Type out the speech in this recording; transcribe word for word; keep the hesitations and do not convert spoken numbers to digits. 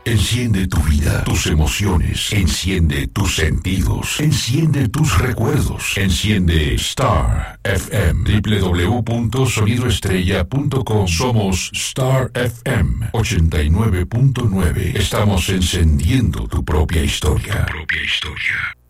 Enciende tu vida, tus emociones, enciende tus sentidos, enciende tus recuerdos, enciende Star F M, doble u doble u doble u punto sonido estrella punto com. Somos Star F M ochenta y nueve punto nueve. Estamos encendiendo tu propia historia. Tu propia historia.